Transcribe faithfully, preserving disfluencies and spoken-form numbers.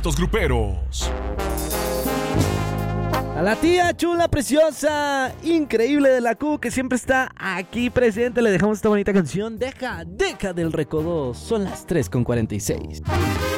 Datos gruperos. A la tía chula, preciosa, increíble de la Q, que siempre está aquí presente, le dejamos esta bonita canción. Deja, deja del recodo. Son las tres con cuarenta y seis.